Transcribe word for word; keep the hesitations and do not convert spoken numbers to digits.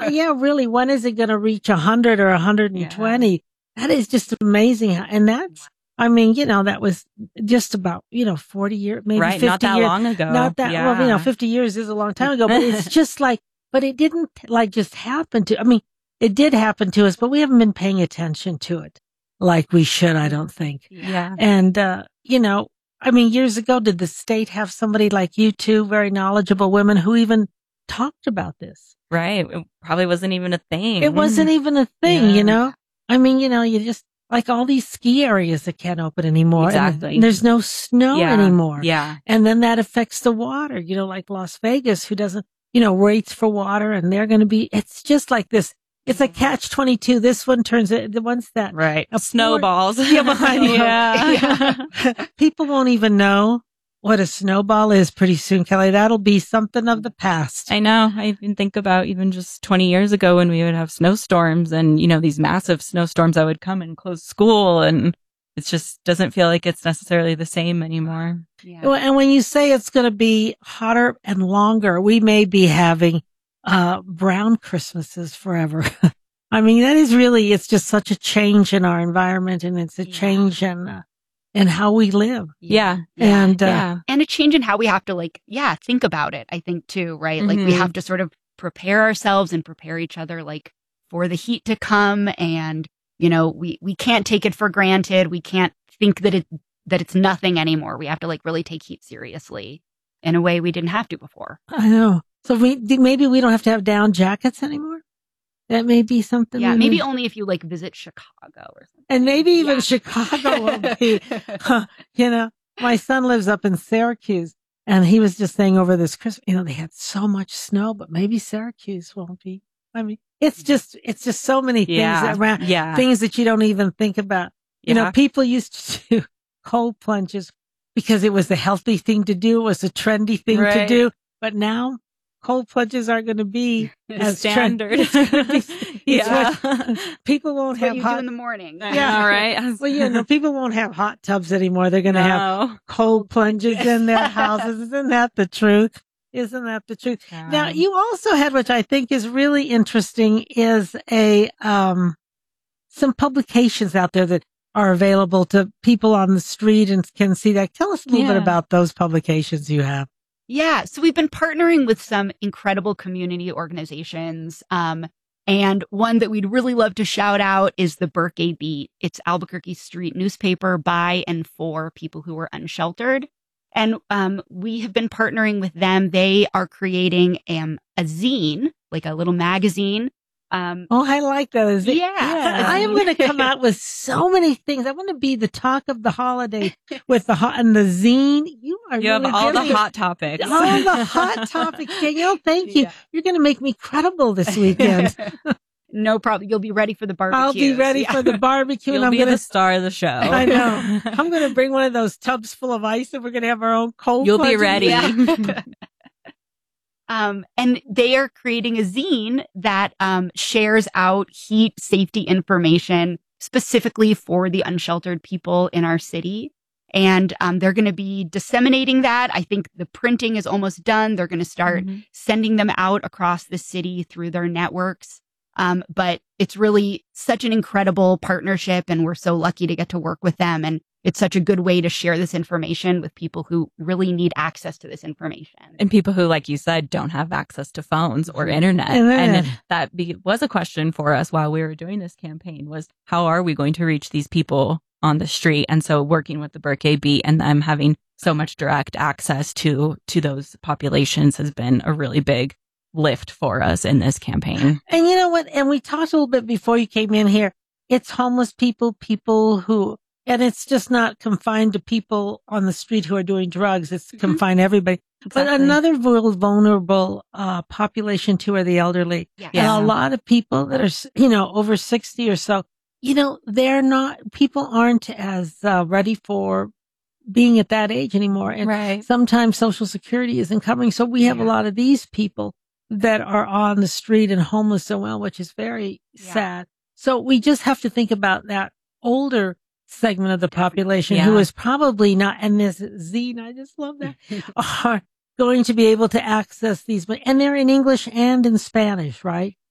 yeah, really, when is it going to reach one hundred or one hundred twenty? Yeah. That is just amazing. And that's, I mean, you know, that was just about, you know, forty years, maybe right, fifty not that years. long ago. Not that, yeah. well, you know, fifty years is a long time ago, but it's just like, but it didn't like just happen to, I mean, it did happen to us, but we haven't been paying attention to it like we should, I don't think. Yeah. And, uh, you know, I mean, years ago, did the state have somebody like you two, very knowledgeable women who even talked about this? Right. It probably wasn't even a thing. It wasn't even a thing, yeah. you know? I mean, you know, you just, like all these ski areas that can't open anymore. Exactly. And there's no snow yeah. anymore. Yeah. And then that affects the water, you know, like Las Vegas, who doesn't, you know, waits for water, and they're going to be, it's just like this. It's a catch twenty-two. This one turns it, the one's that. Right. Snowballs. Yeah, behind you. Yeah. People won't even know what a snowball is pretty soon, Kelly. That'll be something of the past. I know. I even think about even just twenty years ago when we would have snowstorms and, you know, these massive snowstorms that would come and close school, and it just doesn't feel like it's necessarily the same anymore. Yeah. Well, and when you say it's going to be hotter and longer, we may be having uh brown Christmases forever. I mean, that is really, it's just such a change in our environment, and it's a yeah. change in uh, in how we live. Yeah. yeah. And, uh, yeah. and a change in how we have to like, yeah, think about it, I think too, right? Mm-hmm. Like we have to sort of prepare ourselves and prepare each other like for the heat to come. And, you know, we, we can't take it for granted. We can't think that it, that it's nothing anymore. We have to like really take heat seriously in a way we didn't have to before. I know. So we, maybe we don't have to have down jackets anymore. That may be something. Yeah, maybe only if you like visit Chicago or something. And maybe even yeah. Chicago won't be. Huh, you know, my son lives up in Syracuse, and he was just saying over this Christmas, you know, they had so much snow, but maybe Syracuse won't be. I mean, it's just, it's just so many things yeah. around, yeah. things that you don't even think about. You yeah. know, people used to do cold plunges because it was the healthy thing to do. It was a trendy thing right. to do. But now cold plunges are going to be as standard. Trend- yeah. what, people won't it's have what you hot do in the morning. Yeah, all right. Well, you know, people won't have hot tubs anymore. They're going to no. have cold plunges in their houses. Isn't that the truth? Isn't that the truth? Yeah. Now, you also had, which I think is really interesting, is a um some publications out there that are available to people on the street and can see that. Tell us a little yeah. bit about those publications you have. Yeah. So we've been partnering with some incredible community organizations. Um, and one that we'd really love to shout out is the Burke Beat. It's Albuquerque's street newspaper by and for people who are unsheltered. And um, we have been partnering with them. They are creating um, a zine, like a little magazine. Um, oh, I like that. Is it? Yeah. yeah. I am going to come out with so many things. I want to be the talk of the holiday with the hot and the zine. You are You really have all the giving hot topics. All the hot topics. Danielle, thank you. Yeah. You're going to make me credible this weekend. No problem. You'll be ready for the barbecue. I'll be ready yeah. for the barbecue. You'll and I'm be gonna, the star of the show. I know. I'm going to bring one of those tubs full of ice, and we're going to have our own cold You'll be plunge. ready. Yeah. Um, and they are creating a zine that um, shares out heat safety information specifically for the unsheltered people in our city. And um, they're going to be disseminating that. I think the printing is almost done. They're going to start mm-hmm. sending them out across the city through their networks. Um, but it's really such an incredible partnership, and we're so lucky to get to work with them. And it's such a good way to share this information with people who really need access to this information. And people who, like you said, don't have access to phones or internet. Internet. And that be, was a question for us while we were doing this campaign was, how are we going to reach these people on the street? And so working with the Burke Beat and them having so much direct access to, to those populations has been a really big lift for us in this campaign. And you know what? And we talked a little bit before you came in here. It's homeless people, people who, and it's just not confined to people on the street who are doing drugs. It's mm-hmm. confined to everybody. Exactly. But another vulnerable uh, population too are the elderly. Yeah. And a lot of people that are, you know, over sixty or so, you know, they're not, people aren't as uh, ready for being at that age anymore. And right. sometimes Social Security isn't covering. So we have yeah. a lot of these people that are on the street and homeless as well, which is very yeah. sad. So we just have to think about that older segment of the population yeah. who is probably not, and this zine, I just love that, are going to be able to access these, and they're in English and in Spanish, right?